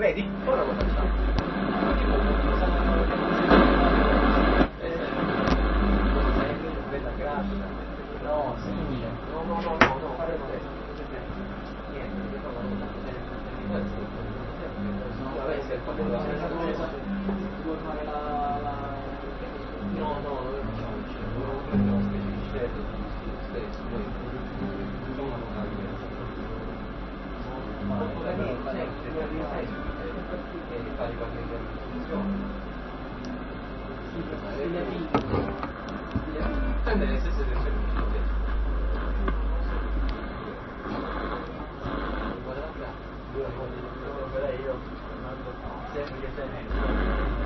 vedi? Ora lo facciamo. Bella grassa. No, sì, no, faremo adesso. Niente, no, non lo facciamo vicino, lo prendiamo specificità stesso, noi facciamo una località. E fare qualche discussione. Prendere le stesse persone. Io sempre che sei